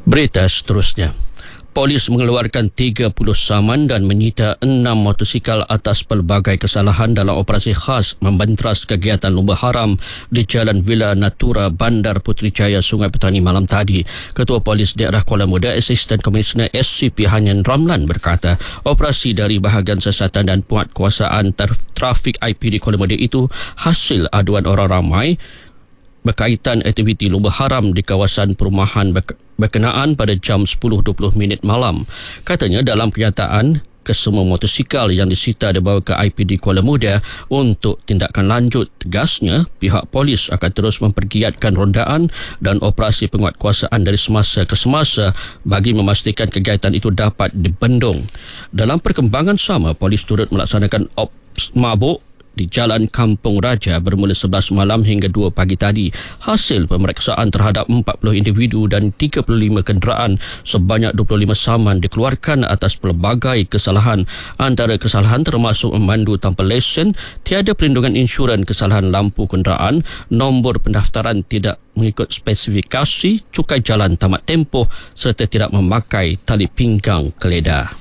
Berita seterusnya. Polis mengeluarkan 30 saman dan menyita 6 motosikal atas pelbagai kesalahan dalam operasi khas membentras kegiatan lumba haram di Jalan Villa Natura, Bandar Putrajaya, Sungai Petani malam tadi. Ketua Polis Daerah Kuala Muda, Asisten Komisioner SCP Hanyan Ramlan berkata, operasi dari bahagian siasatan dan penguatkuasaan trafik IP di Kuala Muda itu hasil aduan orang ramai berkaitan aktiviti lumba haram di kawasan perumahan berkenaan pada jam 10.20 malam. Katanya dalam kenyataan, kesemua motosikal yang disita dibawa ke IPD Kuala Muda untuk tindakan lanjut. Tegasnya, pihak polis akan terus mempergiatkan rondaan dan operasi penguatkuasaan dari semasa ke semasa bagi memastikan kegiatan itu dapat dibendung. Dalam perkembangan sama, polis turut melaksanakan ops mabuk di Jalan Kampung Raja bermula 11 malam hingga 2 pagi tadi. Hasil pemeriksaan terhadap 40 individu dan 35 kenderaan sebanyak 25 saman dikeluarkan atas pelbagai kesalahan. Antara kesalahan termasuk memandu tanpa lesen, tiada perlindungan insurans, kesalahan lampu kenderaan, nombor pendaftaran tidak mengikut spesifikasi, cukai jalan tamat tempoh serta tidak memakai tali pinggang keledar.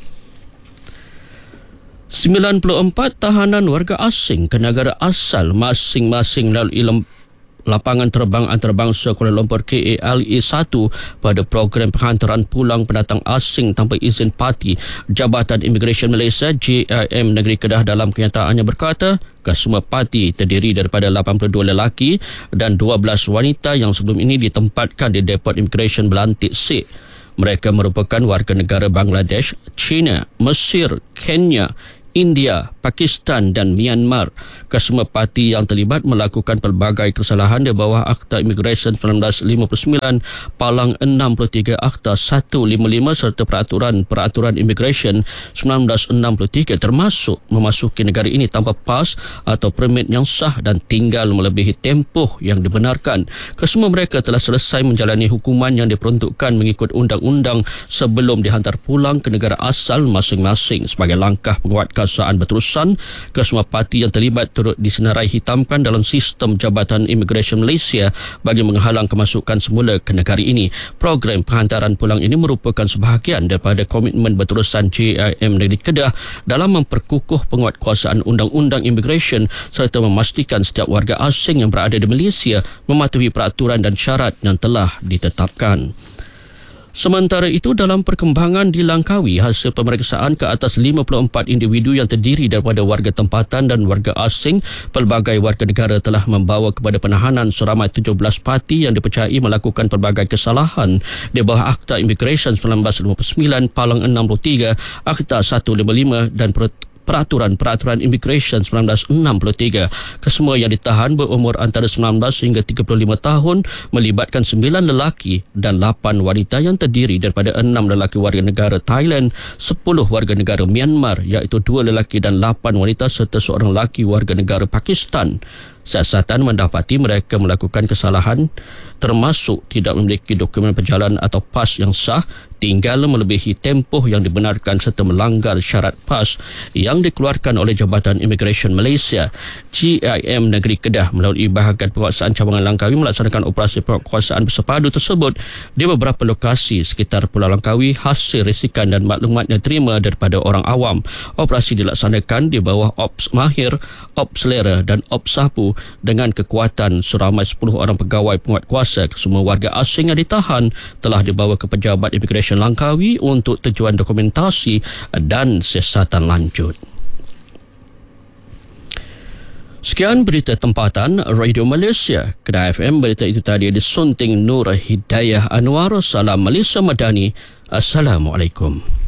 94 tahanan warga asing ke negara asal masing-masing melalui lapangan terbang antarabangsa Kuala Lumpur KALA 1 pada program penghantaran pulang pendatang asing tanpa izin parti. Jabatan Imigresen Malaysia JIM Negeri Kedah dalam kenyataannya berkata, kesemua parti terdiri daripada 82 lelaki dan 12 wanita yang sebelum ini ditempatkan di Depot Imigresen Belantik C. Mereka merupakan warga negara Bangladesh, China, Mesir, Kenya, India, Pakistan dan Myanmar. Kesemua parti yang terlibat melakukan pelbagai kesalahan di bawah Akta Imigresen 1959, Palang 63 Akta 155 serta Peraturan Imigresen 1963 termasuk memasuki negara ini tanpa pas atau permit yang sah dan tinggal melebihi tempoh yang dibenarkan. Kesemua mereka telah selesai menjalani hukuman yang diperuntukkan mengikut undang-undang sebelum dihantar pulang ke negara asal masing-masing. Sebagai langkah penguatkuasaan berterusan, kesemua parti yang terlibat turut disenarai hitamkan dalam sistem Jabatan Imigresen Malaysia bagi menghalang kemasukan semula ke negara ini. Program penghantaran pulang ini merupakan sebahagian daripada komitmen berterusan JIM Negeri Kedah dalam memperkukuh penguatkuasaan undang-undang imigresen serta memastikan setiap warga asing yang berada di Malaysia mematuhi peraturan dan syarat yang telah ditetapkan. Sementara itu, dalam perkembangan di Langkawi, hasil pemeriksaan ke atas 54 individu yang terdiri daripada warga tempatan dan warga asing, pelbagai warga negara telah membawa kepada penahanan seramai 17 parti yang dipercayai melakukan pelbagai kesalahan di bawah Akta Imigresen 1959, Palang 63, Akta 155 dan Peraturan Imigresen 1963. Kesemua yang ditahan berumur antara 19 hingga 35 tahun, melibatkan 9 lelaki dan 8 wanita yang terdiri daripada 6 lelaki warga negara Thailand, 10 warga negara Myanmar iaitu 2 lelaki dan 8 wanita serta seorang lelaki warga negara Pakistan. Siasatan mendapati mereka melakukan kesalahan termasuk tidak memiliki dokumen perjalanan atau pas yang sah, tinggal melebihi tempoh yang dibenarkan serta melanggar syarat pas yang dikeluarkan oleh Jabatan Imigresen Malaysia. JIM Negeri Kedah melalui bahagian penguasaan cawangan Langkawi melaksanakan operasi penguasaan bersepadu tersebut di beberapa lokasi sekitar Pulau Langkawi hasil risikan dan maklumat yang diterima daripada orang awam. Operasi dilaksanakan di bawah Ops Mahir, Ops Selera dan Ops Sapu dengan kekuatan seramai 10 orang pegawai penguatkuasa. Semua warga asing yang ditahan telah dibawa ke Pejabat Imigresen Langkawi untuk tujuan dokumentasi dan siasatan lanjut. Sekian berita tempatan Radio Malaysia. Kedah FM, berita itu tadi disunting Nur Hidayah Anwar. Salam Malaysia Madani. Assalamualaikum.